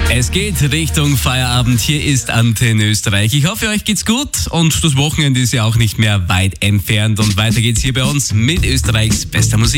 Es geht Richtung Feierabend. Hier ist Antenne Österreich. Ich hoffe, euch geht's gut und das Wochenende ist ja auch nicht mehr weit entfernt. Und weiter geht's hier bei uns mit Österreichs bester Musik.